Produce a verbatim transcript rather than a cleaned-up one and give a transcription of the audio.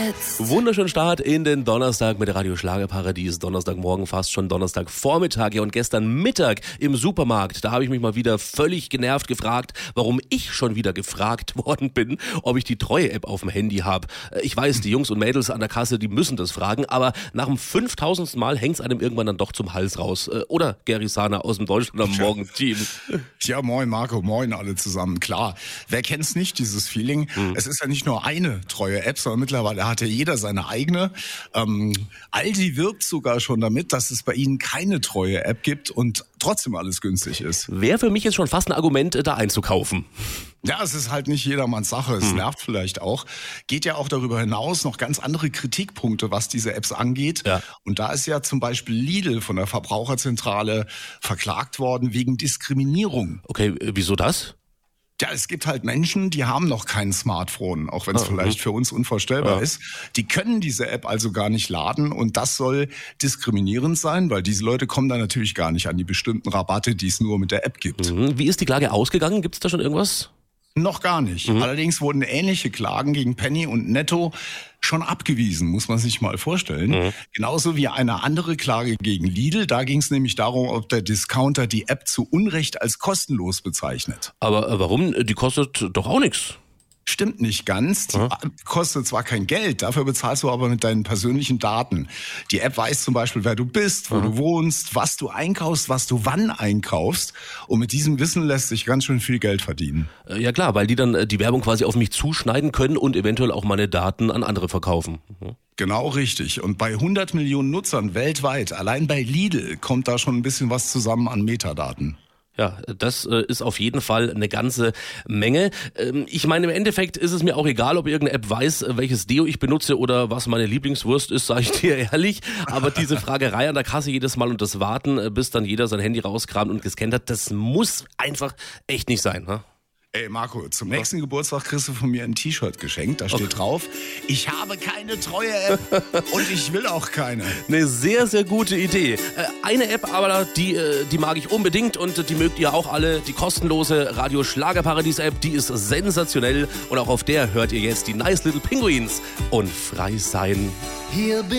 jetzt. Wunderschönen Start in den Donnerstag mit Radio Schlagerparadies. Donnerstagmorgen, fast schon Donnerstagvormittag. Ja, und gestern Mittag im Supermarkt, da habe ich mich mal wieder völlig genervt gefragt, warum ich schon wieder gefragt worden bin, ob ich die Treue-App auf dem Handy habe. Ich weiß, die Jungs und Mädels an der Kasse, die müssen das fragen, aber nach dem fünftausendsten Mal hängt es einem irgendwann dann doch zum Hals raus. Oder Gary Sana aus dem Deutschland am Morgen-Team. Ja, moin Marco, moin alle zusammen. Klar, wer kennt's nicht, dieses Feeling? Hm. Es ist ja nicht nur eine Treue-App, sondern mittlerweile hat ja jeder seine eigene. Ähm, Aldi wirbt sogar schon damit, dass es bei ihnen keine Treue-App gibt und trotzdem alles günstig ist. Wäre für mich jetzt schon fast ein Argument, da einzukaufen. Ja, es ist halt nicht jedermanns Sache. Es hm. nervt vielleicht auch. Geht ja auch darüber hinaus noch ganz andere Kritikpunkte, was diese Apps angeht. Ja. Und da ist ja zum Beispiel Lidl von der Verbraucherzentrale verklagt worden wegen Diskriminierung. Okay, wieso das? Ja, es gibt halt Menschen, die haben noch kein Smartphone, auch wenn es oh, vielleicht für uns unvorstellbar ja. ist. Die können diese App also gar nicht laden und das soll diskriminierend sein, weil diese Leute kommen dann natürlich gar nicht an die bestimmten Rabatte, die es nur mit der App gibt. Mhm. Wie ist die Klage ausgegangen? Gibt es da schon irgendwas? Noch gar nicht. Mhm. Allerdings wurden ähnliche Klagen gegen Penny und Netto schon abgewiesen, muss man sich mal vorstellen. Mhm. Genauso wie eine andere Klage gegen Lidl. Da ging es nämlich darum, ob der Discounter die App zu Unrecht als kostenlos bezeichnet. Aber äh, warum? Die kostet doch auch nichts. Stimmt nicht ganz. Die ja. kostet zwar kein Geld, dafür bezahlst du aber mit deinen persönlichen Daten. Die App weiß zum Beispiel, wer du bist, wo ja. du wohnst, was du einkaufst, was du wann einkaufst. Und mit diesem Wissen lässt sich ganz schön viel Geld verdienen. Ja klar, weil die dann die Werbung quasi auf mich zuschneiden können und eventuell auch meine Daten an andere verkaufen. Mhm. Genau richtig. Und bei hundert Millionen Nutzern weltweit, allein bei Lidl, kommt da schon ein bisschen was zusammen an Metadaten. Ja, das äh, ist auf jeden Fall eine ganze Menge. Ähm, ich meine, im Endeffekt ist es mir auch egal, ob irgendeine App weiß, welches Deo ich benutze oder was meine Lieblingswurst ist, sage ich dir ehrlich. Aber diese Fragerei an der Kasse jedes Mal und das Warten, bis dann jeder sein Handy rauskramt und gescannt hat, das muss einfach echt nicht sein, ne? Ey Marco, zum nächsten Geburtstag kriegst du von mir ein T-Shirt geschenkt. Da steht okay. drauf, ich habe keine Treue-App und ich will auch keine. Eine sehr, sehr gute Idee. Eine App aber, die, die mag ich unbedingt und die mögt ihr auch alle. Die kostenlose Radio Schlagerparadies App, die ist sensationell. Und auch auf der hört ihr jetzt die Nice Little Penguins und Frei sein. Hier bin